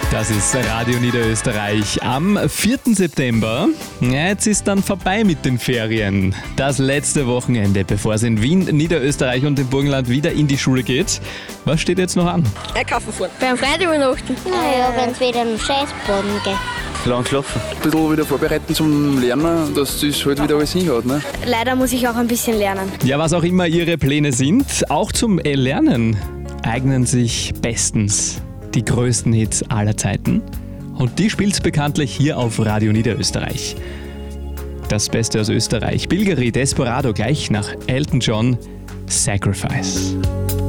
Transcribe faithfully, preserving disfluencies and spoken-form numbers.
Das ist Radio Niederösterreich am vierten September. Ja, jetzt ist dann vorbei mit den Ferien. Das letzte Wochenende, bevor es in Wien, Niederösterreich und dem Burgenland wieder in die Schule geht. Was steht jetzt noch an? Einkaufen fahren. Beim Freitag übernachten. Naja, wenn es wieder einen Scheißboden geht. Lang schlafen. Ein bisschen wieder vorbereiten zum Lernen, dass das halt wieder alles hinhaut. Ne? Leider muss ich auch ein bisschen lernen. Ja, was auch immer Ihre Pläne sind, auch zum Erlernen eignen sich bestens die größten Hits aller Zeiten. Und die spielt's bekanntlich hier auf Radio Niederösterreich. Das Beste aus Österreich. Bilgeri Desperado gleich nach Elton John, Sacrifice.